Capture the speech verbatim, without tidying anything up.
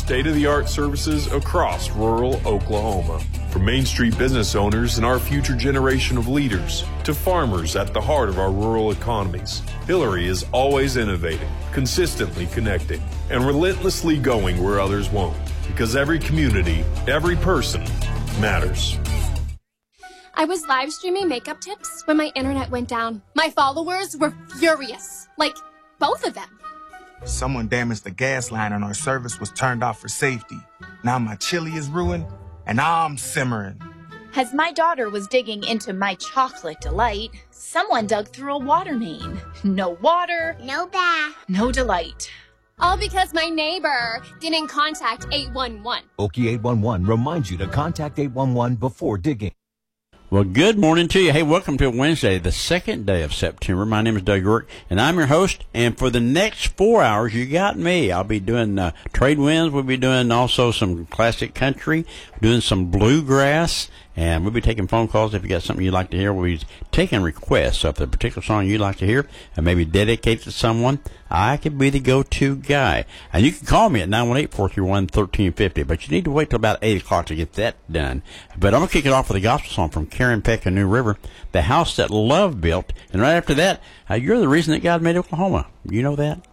state-of-the-art services across rural Oklahoma. From Main Street business owners and our future generation of leaders to farmers at the heart of our rural economies, Hillary is always innovating, consistently connecting, and relentlessly going where others won't. Because every community, every person matters. I was live streaming makeup tips when my internet went down. My followers were furious. Like, both of them. Someone damaged the gas line and our service was turned off for safety. Now my chili is ruined and I'm simmering. As my daughter was digging into my chocolate delight, someone dug through a water main. No water. No bath. No delight. All because my neighbor didn't contact eight one one. Okie eight one one reminds you to contact eight one one before digging. Well, good morning to you. Hey, welcome to Wednesday, the second day of September. My name is Doug York, and I'm your host. And for the next four hours, you got me. I'll be doing uh, trade winds. We'll be doing also some classic country, doing some bluegrass, and we'll be taking phone calls if you got something you'd like to hear. We'll be taking requests. So if there's a particular song you'd like to hear and maybe dedicate to someone, I could be the go-to guy. And you can call me at nine one eight, four three one, one three five zero, but you need to wait till about eight o'clock to get that done. But I'm going to kick it off with a gospel song from Karen Peck and New River, The House That Love Built. And right after that, uh, you're the reason that God made Oklahoma. You know that?